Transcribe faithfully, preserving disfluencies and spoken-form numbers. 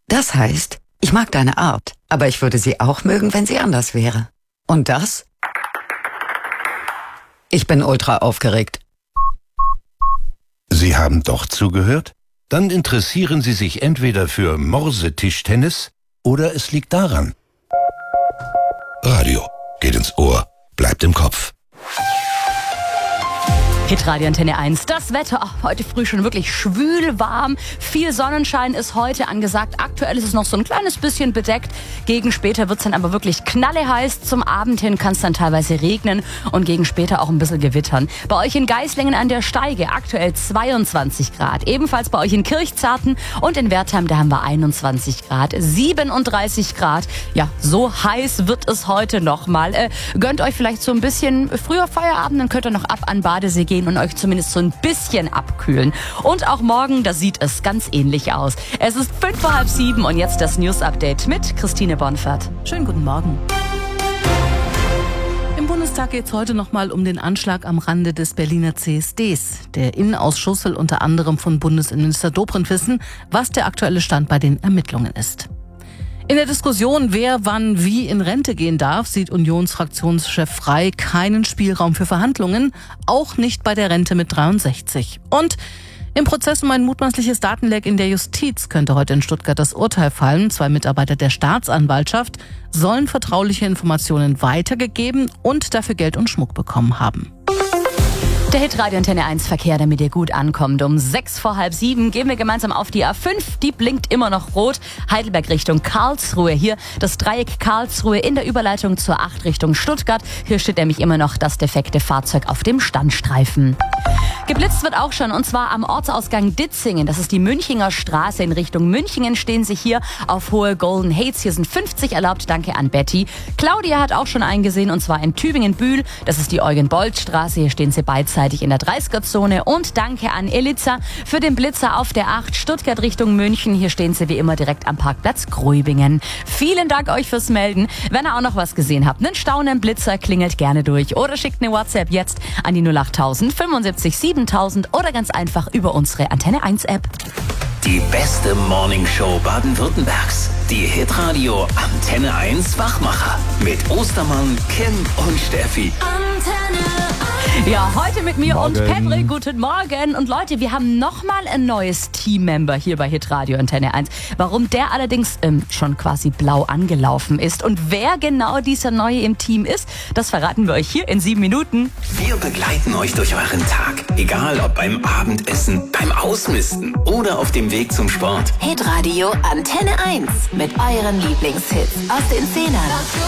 Das heißt, ich mag deine Art, aber ich würde sie auch mögen, wenn sie anders wäre. Und das? Ich bin ultra aufgeregt. Sie haben doch zugehört? Dann interessieren Sie sich entweder für Morsetischtennis oder es liegt daran. Radio geht ins Ohr, bleibt im Kopf. Hitradio Antenne eins, das Wetter, ach, heute früh schon wirklich schwül warm, viel Sonnenschein ist heute angesagt, aktuell ist es noch so ein kleines bisschen bedeckt, gegen später wird es dann aber wirklich knalleheiß, zum Abend hin kann es dann teilweise regnen und gegen später auch ein bisschen gewittern. Bei euch in Geislingen an der Steige aktuell zweiundzwanzig Grad, ebenfalls bei euch in Kirchzarten und in Wertheim, da haben wir einundzwanzig Grad, siebenunddreißig Grad, ja, so heiß wird es heute nochmal. Äh, gönnt euch vielleicht so ein bisschen früher Feierabend, dann könnt ihr noch ab an Badesee gehen und euch zumindest so ein bisschen abkühlen. Und auch morgen, da sieht es ganz ähnlich aus. Es ist fünf vor halb sieben und jetzt das News-Update mit Christine Bonfert. Schönen guten Morgen. Im Bundestag geht es heute nochmal um den Anschlag am Rande des Berliner C S Ds. Der Innenausschuss will unter anderem von Bundesinnenminister Dobrindt wissen, was der aktuelle Stand bei den Ermittlungen ist. In der Diskussion, wer wann wie in Rente gehen darf, sieht Unionsfraktionschef Frey keinen Spielraum für Verhandlungen, auch nicht bei der Rente mit dreiundsechzig. Und im Prozess um ein mutmaßliches Datenleck in der Justiz könnte heute in Stuttgart das Urteil fallen. Zwei Mitarbeiter der Staatsanwaltschaft sollen vertrauliche Informationen weitergegeben und dafür Geld und Schmuck bekommen haben. Der Hitradio Antenne eins Verkehr, damit ihr gut ankommt. Um sechs vor halb sieben gehen wir gemeinsam auf die A fünf. Die blinkt immer noch rot. Heidelberg Richtung Karlsruhe. Hier das Dreieck Karlsruhe in der Überleitung zur acht Richtung Stuttgart. Hier steht nämlich immer noch das defekte Fahrzeug auf dem Standstreifen. Geblitzt wird auch schon, und zwar am Ortsausgang Ditzingen. Das ist die Münchinger Straße in Richtung Münchingen. Stehen Sie hier auf hohe Golden Hates. Hier sind fünfzig erlaubt. Danke an Betty. Claudia hat auch schon eingesehen, und zwar in Tübingen-Bühl. Das ist die Eugen-Bolt-Straße. Hier stehen Sie beidseitig in der dreißiger-Zone. Und danke an Eliza für den Blitzer auf der acht Stuttgart Richtung München. Hier stehen Sie wie immer direkt am Parkplatz Gröbingen. Vielen Dank euch fürs Melden. Wenn ihr auch noch was gesehen habt, einen Staunen Blitzer, klingelt gerne durch oder schickt eine WhatsApp jetzt an die null acht tausend fünfundsiebzig siebentausend oder ganz einfach über unsere Antenne eins App. Die beste Morningshow Baden-Württembergs. Die Hitradio Antenne eins Wachmacher. Mit Ostermann, Kim und Steffi. Antenne Ja, heute mit mir Morgen. und Patrick. Guten Morgen. Und Leute, wir haben nochmal ein neues Teammember hier bei Hitradio Antenne eins. Warum der allerdings ähm, schon quasi blau angelaufen ist und wer genau dieser Neue im Team ist, das verraten wir euch hier in sieben Minuten. Wir begleiten euch durch euren Tag. Egal ob beim Abendessen, beim Ausmisten oder auf dem Weg zum Sport. Hitradio Antenne eins mit euren Lieblingshits aus den Zehnern.